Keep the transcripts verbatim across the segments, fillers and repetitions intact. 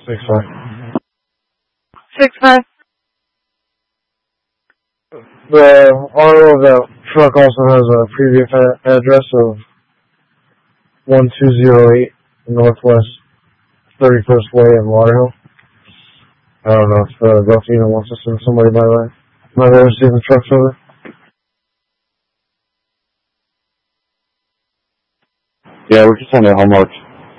Six five. Six five. The auto of that truck also has a previous a- address of one two zero eight Northwest thirty-first Way in Waterhill. I don't know if uh, Delfino wants to send somebody by there. By there to see the truck's over. Yeah, we're just sending homework.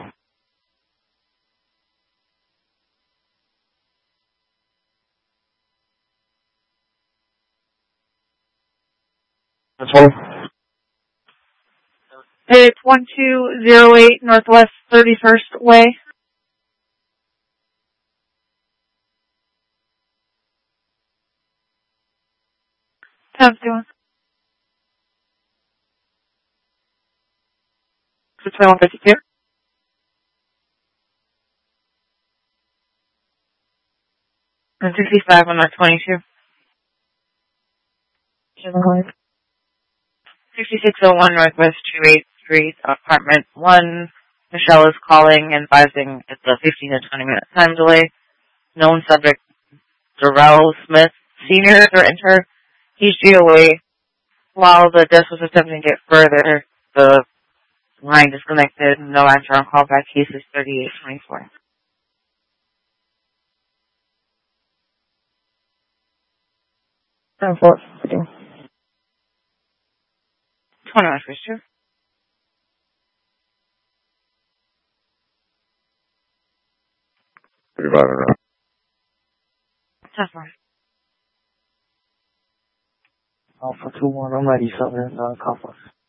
That's one. It's one two zero eight Northwest thirty-first Way. Sounds good. So twenty-one fifty-two. And sixty-five on that twenty-two. sixty-six oh one Northwest two eighth Street, apartment one. Michelle is calling and advising it's a fifteen to twenty minute time delay. Known subject, Darrell Smith, Senior, to enter. He's G O A. While the desk was attempting to get further, the line disconnected. No answer on callback. Case is thirty-eight twenty-four. ten four. Okay. twenty-one fifty-two. Everybody know. That's fine. Alpha two one, I'm ready, Southern, uh, Complex.